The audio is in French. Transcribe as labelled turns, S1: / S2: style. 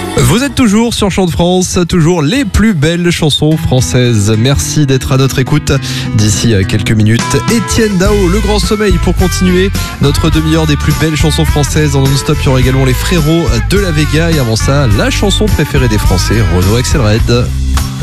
S1: Vous êtes toujours sur Chant de France, toujours les plus belles chansons françaises. Merci d'être à notre écoute. D'ici quelques minutes, Étienne Dao, Le Grand Sommeil, pour continuer notre demi-heure des plus belles chansons françaises en non-stop. Il y aura également les Frérots de la Vega et avant ça, la chanson préférée des Français, Renaud Axelred.